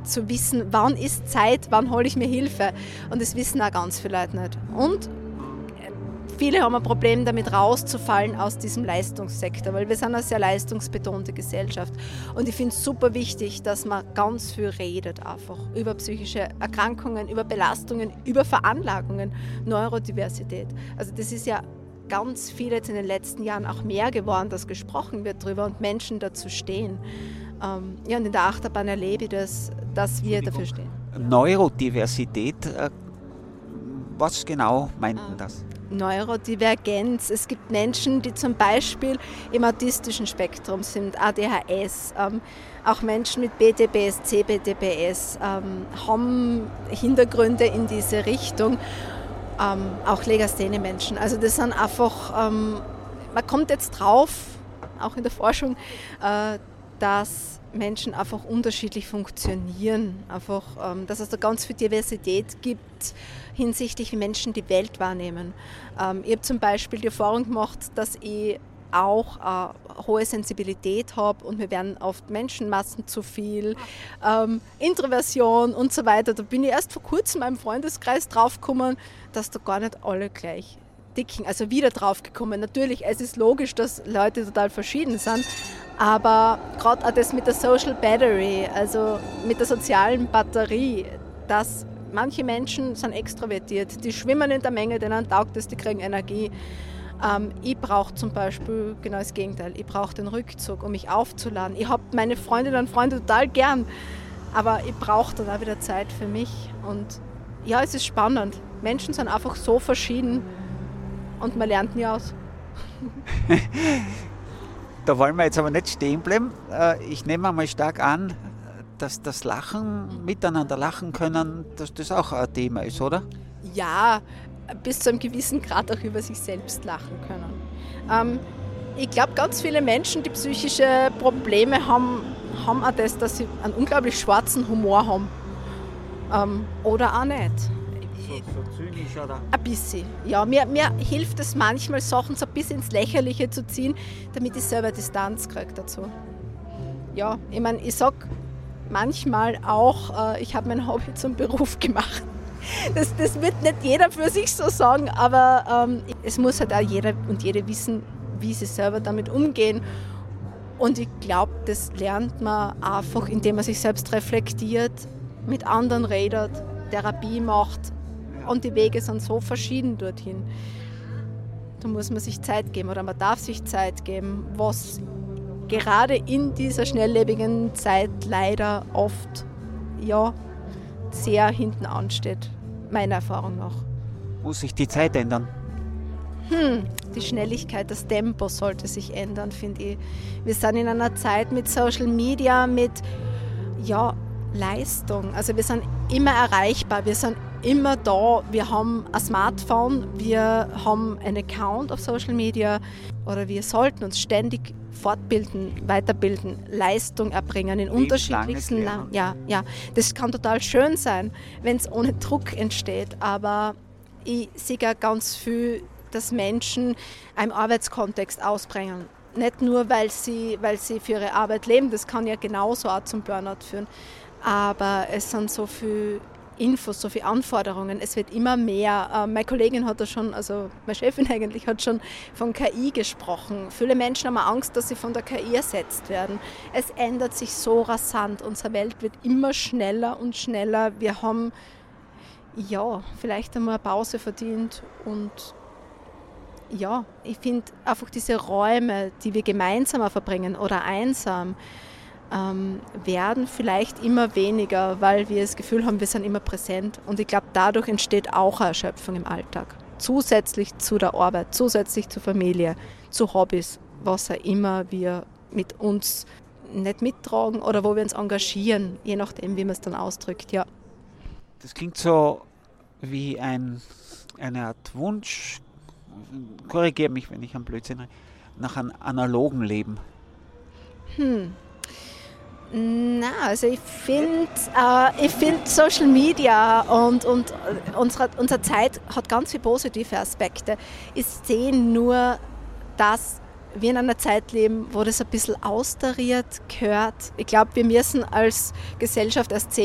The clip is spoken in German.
zu wissen, wann ist Zeit, wann hole ich mir Hilfe. Und das wissen auch ganz viele Leute nicht. Und viele haben ein Problem damit, rauszufallen aus diesem Leistungssektor, weil wir sind eine sehr leistungsbetonte Gesellschaft. Und ich finde es super wichtig, dass man ganz viel redet einfach über psychische Erkrankungen, über Belastungen, über Veranlagungen, Neurodiversität. Also das ist ja ganz viel jetzt in den letzten Jahren auch mehr geworden, dass gesprochen wird darüber und Menschen dazu stehen. Und in der Achterbahn erlebe ich das, dass wir dafür stehen. Neurodiversität, was genau meint denn das? Neurodivergenz. Es gibt Menschen, die zum Beispiel im autistischen Spektrum sind, ADHS, auch Menschen mit BTBS, CBTBS haben Hintergründe in diese Richtung, auch Legasthenie-Menschen. Also das sind einfach, man kommt jetzt drauf, auch in der Forschung, dass Menschen einfach unterschiedlich funktionieren, einfach, dass es da ganz viel Diversität gibt hinsichtlich, wie Menschen die Welt wahrnehmen. Ich habe zum Beispiel die Erfahrung gemacht, dass ich auch hohe Sensibilität habe und mir werden oft Menschenmassen zu viel, Introversion und so weiter. Da bin ich erst vor kurzem in meinem Freundeskreis draufgekommen, dass da gar nicht alle gleich ticken, also wieder draufgekommen. Natürlich, es ist logisch, dass Leute total verschieden sind, aber gerade auch das mit der Social Battery, also mit der sozialen Batterie, dass manche Menschen sind extrovertiert, die schwimmen in der Menge, denen taugt es, die kriegen Energie. Ich brauche zum Beispiel genau das Gegenteil. Ich brauche den Rückzug, um mich aufzuladen. Ich habe meine Freundinnen und Freunde total gern, aber ich brauche dann auch wieder Zeit für mich. Und ja, es ist spannend. Menschen sind einfach so verschieden und man lernt nie aus. Da wollen wir jetzt aber nicht stehen bleiben. Ich nehme einmal stark an, dass das Lachen, miteinander lachen können, dass das auch ein Thema ist, oder? Ja, bis zu einem gewissen Grad auch über sich selbst lachen können. Ich glaube, ganz viele Menschen, die psychische Probleme haben auch das, dass sie einen unglaublich schwarzen Humor haben. Oder auch nicht. So zynisch, oder? Ein bisschen. Ja, mir hilft es manchmal, Sachen so ein bisschen ins Lächerliche zu ziehen, damit ich selber Distanz kriege dazu. Ja, ich meine, ich sage manchmal auch, ich habe mein Hobby zum Beruf gemacht. Das wird nicht jeder für sich so sagen, aber es muss halt auch jeder und jede wissen, wie sie selber damit umgehen. Und ich glaube, das lernt man einfach, indem man sich selbst reflektiert, mit anderen redet, Therapie macht. Und die Wege sind so verschieden dorthin. Da muss man sich Zeit geben oder man darf sich Zeit geben, was gerade in dieser schnelllebigen Zeit leider oft sehr hinten ansteht, meiner Erfahrung nach. Muss sich die Zeit ändern? Die Schnelligkeit, das Tempo sollte sich ändern, finde ich. Wir sind in einer Zeit mit Social Media, mit Leistung. Also wir sind immer erreichbar, wir sind immer da. Wir haben ein Smartphone, wir haben einen Account auf Social Media oder wir sollten uns ständig fortbilden, weiterbilden, Leistung erbringen in unterschiedlichsten Ländern. Ja, das kann total schön sein, wenn es ohne Druck entsteht, aber ich sehe ja ganz viel, dass Menschen einen Arbeitskontext ausbringen. Nicht nur, weil sie für ihre Arbeit leben, das kann ja genauso auch zum Burnout führen, aber es sind so viele Infos, so viele Anforderungen, es wird immer mehr. Meine Kollegin hat da schon, also meine Chefin eigentlich, hat schon von KI gesprochen. Viele Menschen haben Angst, dass sie von der KI ersetzt werden. Es ändert sich so rasant, unsere Welt wird immer schneller und schneller. Wir haben vielleicht einmal eine Pause verdient und ich finde einfach diese Räume, die wir gemeinsam verbringen oder einsam, werden vielleicht immer weniger, weil wir das Gefühl haben, wir sind immer präsent. Und ich glaube, dadurch entsteht auch eine Erschöpfung im Alltag. Zusätzlich zu der Arbeit, zusätzlich zur Familie, zu Hobbys, was auch immer wir mit uns nicht mittragen oder wo wir uns engagieren, je nachdem, wie man es dann ausdrückt, ja. Das klingt so wie eine Art Wunsch, korrigiere mich, wenn ich am Blödsinn rede, nach einem analogen Leben. Also ich finde Social Media und unsere Zeit hat ganz viele positive Aspekte. Ich sehe nur, dass wir in einer Zeit leben, wo das ein bisschen austariert gehört. Ich glaube, wir müssen als Gesellschaft erst